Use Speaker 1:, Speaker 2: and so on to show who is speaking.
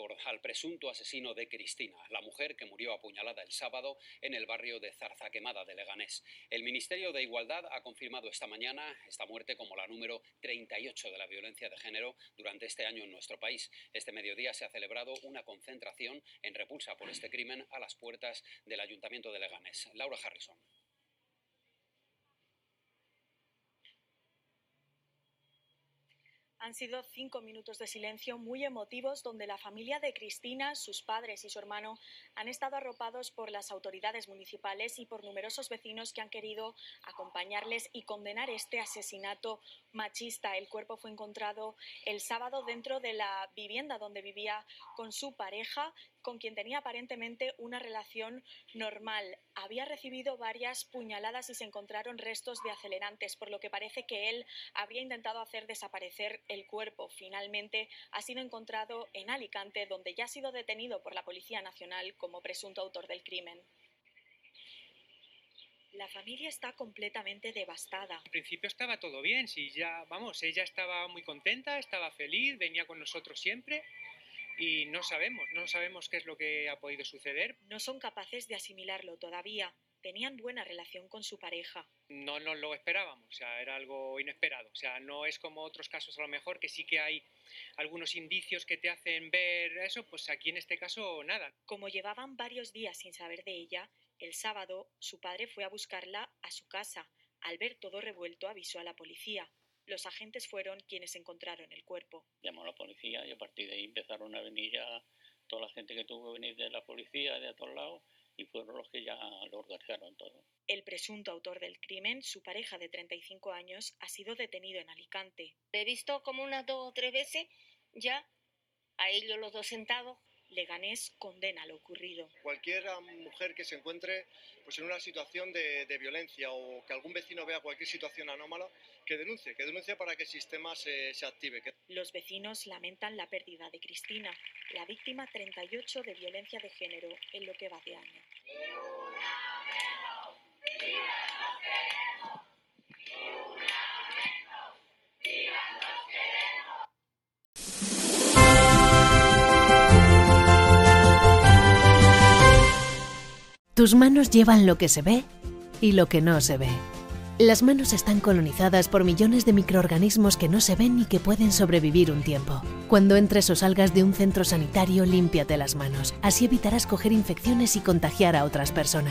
Speaker 1: al presunto asesino de Cristina, la mujer que murió apuñalada el sábado en el barrio de Zarzaquemada de Leganés. El Ministerio de Igualdad ha confirmado esta mañana esta muerte como la número 38 de la violencia de género durante este año en nuestro país. Este mediodía se ha celebrado una concentración en repulsa por este crimen a las puertas del Ayuntamiento de Leganés. Laura Harrison.
Speaker 2: Han sido 5 minutos de silencio muy emotivos donde la familia de Cristina, sus padres y su hermano han estado arropados por las autoridades municipales y por numerosos vecinos que han querido acompañarles y condenar este asesinato machista. El cuerpo fue encontrado el sábado dentro de la vivienda donde vivía con su pareja, con quien tenía aparentemente una relación normal. Había recibido varias puñaladas y se encontraron restos de acelerantes, por lo que parece que él habría intentado hacer desaparecer el cuerpo. Finalmente ha sido encontrado en Alicante, donde ya ha sido detenido por la Policía Nacional como presunto autor del crimen. La familia está completamente devastada.
Speaker 3: Al principio estaba todo bien, sí, ella estaba muy contenta, estaba feliz, venía con nosotros siempre. Y no sabemos qué es lo que ha podido suceder.
Speaker 2: No son capaces de asimilarlo todavía. Tenían buena relación con su pareja.
Speaker 3: No nos lo esperábamos, o sea, era algo inesperado. O sea, no es como otros casos a lo mejor, que sí que hay algunos indicios que te hacen ver eso, pues aquí en este caso nada.
Speaker 2: Como llevaban varios días sin saber de ella, el sábado su padre fue a buscarla a su casa. Al ver todo revuelto avisó a la policía. Los agentes fueron quienes encontraron el cuerpo.
Speaker 4: Llamó a la policía y a partir de ahí empezaron a venir ya toda la gente que tuvo que venir de la policía, de a todos lados, y fueron los que ya lo organizaron todo.
Speaker 2: El presunto autor del crimen, su pareja de 35 años, ha sido detenido en Alicante.
Speaker 5: He visto como unas 2 o 3 veces ya a ellos los dos sentados.
Speaker 2: Leganés condena lo ocurrido.
Speaker 6: Cualquier mujer que se encuentre pues, en una situación de violencia o que algún vecino vea cualquier situación anómala, que denuncie para que el sistema se active.
Speaker 2: Los vecinos lamentan la pérdida de Cristina, la víctima 38 de violencia de género en lo que va de año.
Speaker 7: Tus manos llevan lo que se ve y lo que no se ve. Las manos están colonizadas por millones de microorganismos que no se ven y que pueden sobrevivir un tiempo. Cuando entres o salgas de un centro sanitario, límpiate las manos. Así evitarás coger infecciones y contagiar a otras personas.